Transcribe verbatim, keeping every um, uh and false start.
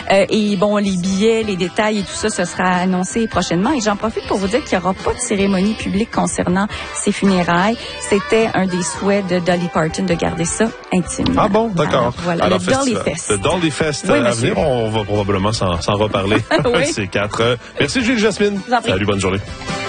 Euh, et bon, les billets, les détails et tout ça, ce sera annoncé prochainement. Et j'en profite pour vous dire qu'il n'y aura pas de cérémonie publique concernant ses funérailles. C'était un des souhaits de Dolly Parton de garder ça intime. Ah bon, d'accord. Alors, voilà, Alors, le Dolly Fest. Le Dolly Fest oui, à venir, on va probablement s'en, s'en reparler. Oui. C'est quatre. Merci Julie Jasmine. Salut, bonne journée.